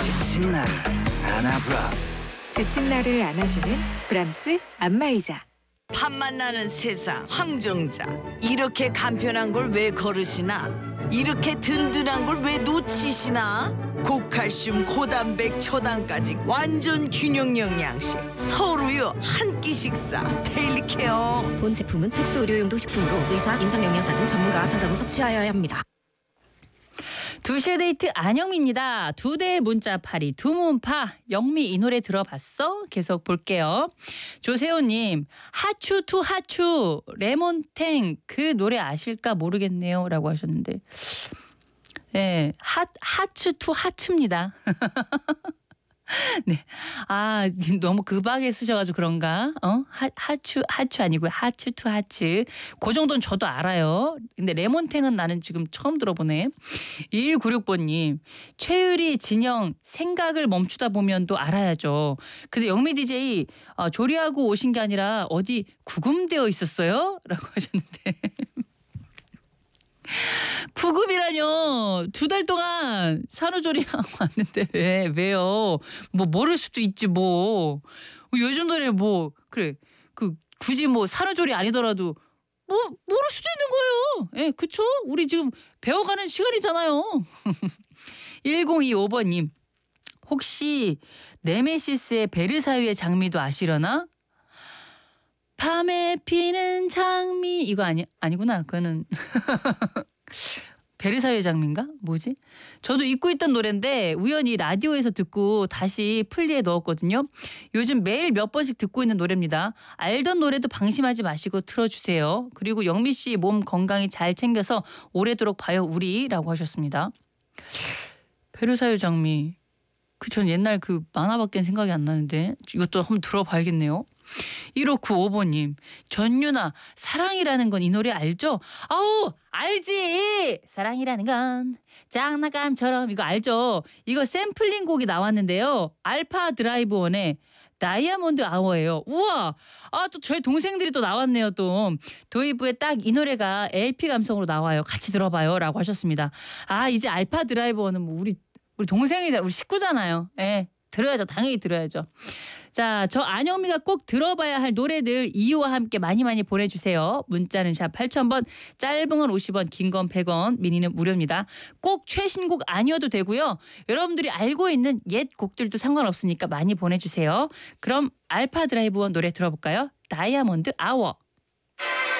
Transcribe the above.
지친 나를 안아브라. 지친 나를 안아주는 브람스 안마의자. 팝만 나는 세상 황정자. 이렇게 간편한 걸 왜 거르시나? 이렇게 든든한 걸 왜 놓치시나? 고칼슘 고단백 초당까지 완전 균형 영양식 서울우유 한 끼 식사 데일리 케어. 본 제품은 특수 의료용도 식품으로 의사, 임상영양사 등 전문가와 상담 후 섭취하여야 합니다. 2시의 데이트 안영미입니다. 두 대의 문자 파리 두문파. 영미 이 노래 들어봤어? 계속 볼게요. 조세호님 하추 투 하추 레몬탱 그 노래 아실까 모르겠네요 라고 하셨는데 네, 하츠 투 하츠입니다. 네, 아 너무 급하게 쓰셔가지고 그런가? 하추 아니고요. 하츠 투 하츠. 그 정도는 저도 알아요. 근데 레몬탱은 나는 지금 처음 들어보네. 2196번님 최유리 진영 생각을 멈추다 보면도 알아야죠. 근데 영미 DJ 조리하고 오신 게 아니라 어디 구금되어 있었어요? 라고 하셨는데. 구급이라뇨. 2달 동안 산후조리하고 왔는데 왜요? 뭐 모를 수도 있지 뭐. 요즘 노래 뭐 그래 굳이 뭐 산후조리 아니더라도 뭐 모를 수도 있는 거예요. 예, 그쵸? 우리 지금 배워가는 시간이잖아요. 1025번님 혹시 네메시스의 베르사유의 장미도 아시려나? 밤에 피는 장미 이거 아니구나. 그거는 베르사유의 장미인가? 뭐지? 저도 잊고 있던 노래인데 우연히 라디오에서 듣고 다시 플리에 넣었거든요. 요즘 매일 몇 번씩 듣고 있는 노래입니다. 알던 노래도 방심하지 마시고 틀어주세요. 그리고 영미 씨 몸 건강히 잘 챙겨서 오래도록 봐요 우리라고 하셨습니다. 베르사유 장미. 전 옛날 그 만화밖에 생각이 안 나는데 이것도 한번 들어봐야겠네요. 1595번님 전유나 사랑이라는 건 이 노래 알죠? 아우 알지. 사랑이라는 건 장난감처럼 이거 알죠? 이거 샘플링 곡이 나왔는데요. 알파 드라이브 원의 다이아몬드 아워예요. 우와. 또 저희 동생들이 또 나왔네요. 또 도입부에 딱 이 노래가 LP 감성으로 나와요. 같이 들어봐요 라고 하셨습니다. 이제 알파 드라이브 원은 뭐 우리 동생이자 우리 식구잖아요. 예, 들어야죠. 당연히 들어야죠. 자, 저 안영미가 꼭 들어봐야 할 노래들 이유와 함께 많이 보내주세요. 문자는 샵 8000번, 짧은 건 50원, 긴 건 100원, 미니는 무료입니다. 꼭 최신곡 아니어도 되고요. 여러분들이 알고 있는 옛 곡들도 상관없으니까 많이 보내주세요. 그럼 알파 드라이브 원 노래 들어볼까요? 다이아몬드 아워.